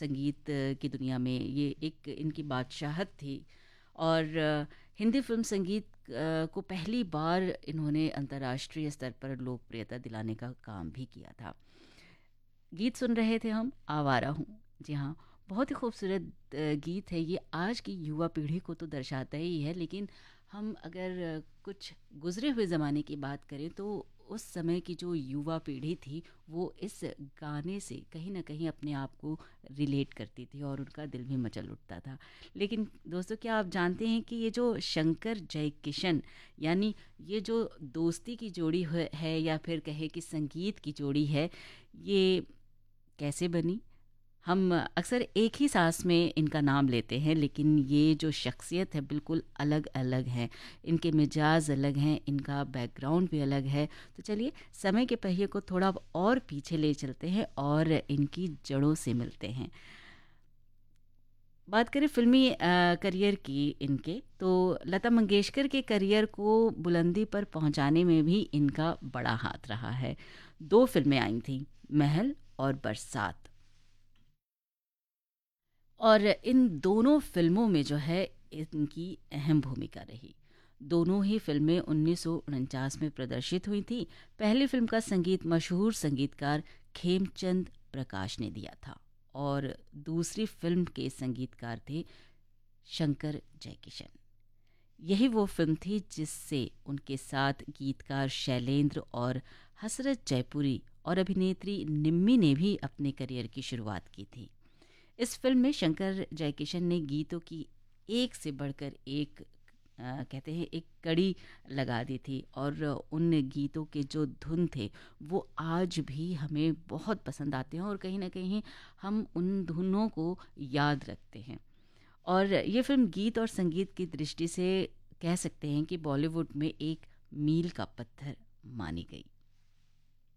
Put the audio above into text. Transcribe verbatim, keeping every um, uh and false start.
संगीत की दुनिया में, ये एक इनकी बादशाहत थी। और अ, हिंदी फ़िल्म संगीत अ, को पहली बार इन्होंने अंतर्राष्ट्रीय स्तर पर लोकप्रियता दिलाने का काम भी किया था। गीत सुन रहे थे हम आवारा हूँ। जी हाँ, बहुत ही खूबसूरत अ, गीत है ये। आज की युवा पीढ़ी को तो दर्शाता ही है, लेकिन हम अगर अ, कुछ गुज़रे हुए ज़माने की बात करें तो उस समय की जो युवा पीढ़ी थी वो इस गाने से कहीं न कहीं अपने आप को रिलेट करती थी और उनका दिल भी मचल उठता था। लेकिन दोस्तों, क्या आप जानते हैं कि ये जो शंकर जयकिशन, यानी ये जो दोस्ती की जोड़ी है है या फिर कहें कि संगीत की जोड़ी है, ये कैसे बनी? हम अक्सर एक ही सांस में इनका नाम लेते हैं, लेकिन ये जो शख्सियत है बिल्कुल अलग-अलग हैं। इनके मिजाज अलग हैं, इनका बैकग्राउंड भी अलग है। तो चलिए समय के पहिए को थोड़ा और पीछे ले चलते हैं और इनकी जड़ों से मिलते हैं। बात करें फ़िल्मी अ, करियर की इनके, तो लता मंगेशकर के करियर को बुलंदी पर पहुँचाने में भी इनका बड़ा हाथ रहा है। दो फ़िल्में आई थीं, महल और बरसात। और इन दोनों फ़िल्मों में जो है इनकी अहम भूमिका रही। दोनों ही फ़िल्में उन्नीस सौ उनचास में प्रदर्शित हुई थीं। पहली फ़िल्म का संगीत मशहूर संगीतकार खेमचंद प्रकाश ने दिया था और दूसरी फ़िल्म के संगीतकार थे शंकर जयकिशन। यही वो फ़िल्म थी जिससे उनके साथ गीतकार शैलेंद्र और हसरत जयपुरी और अभिनेत्री निम्मी ने भी अपने करियर की शुरुआत की थी। इस फ़िल्म में शंकर जयकिशन ने गीतों की एक से बढ़कर एक अ, कहते हैं एक कड़ी लगा दी थी और उन गीतों के जो धुन थे वो आज भी हमें बहुत पसंद आते हैं और कहीं न कहीं हम उन धुनों को याद रखते हैं। और ये फ़िल्म गीत और संगीत की दृष्टि से कह सकते हैं कि बॉलीवुड में एक मील का पत्थर मानी गई।